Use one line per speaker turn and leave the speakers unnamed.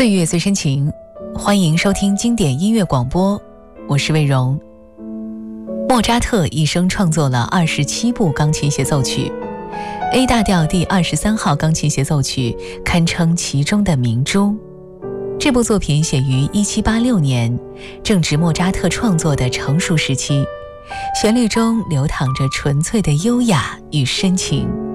岁月最深情，欢迎收听经典音乐广播，我是魏荣。莫扎特一生创作了27部钢琴协奏曲， A 大调第23号钢琴协奏曲堪称其中的明珠。这部作品写于1786年，正值莫扎特创作的成熟时期，旋律中流淌着纯粹的优雅与深情。